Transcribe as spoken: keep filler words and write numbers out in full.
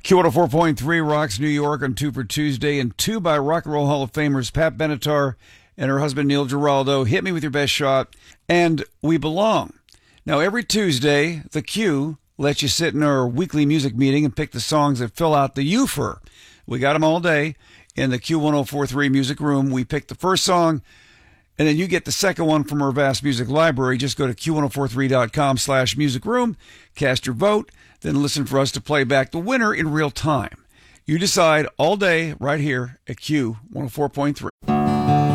Q one oh four point three rocks New York on Two for Tuesday, and two by Rock and Roll Hall of Famers Pat Benatar and her husband Neil Giraldo. Hit Me With Your Best Shot, and We Belong. Now, every Tuesday, the Q lets you sit in our weekly music meeting and pick the songs that fill out the U F R. We got them all day in the Q one oh four point three music room. We pick the first song, and then you get the second one from our vast music library. Just go to Q ten forty-three dot com slash music room, cast your vote, then listen for us to play back the winner in real time. You decide all day right here at Q one oh four point three.